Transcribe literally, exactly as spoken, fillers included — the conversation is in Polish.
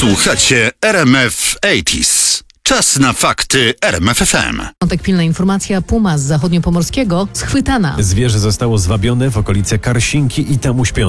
Słuchacie R M F osiemdziesiąt. Czas na fakty R M F F M. Piątek pilna informacja. Puma z zachodniopomorskiego schwytana. Zwierzę zostało zwabione w okolice Karsinki i tam uśpione.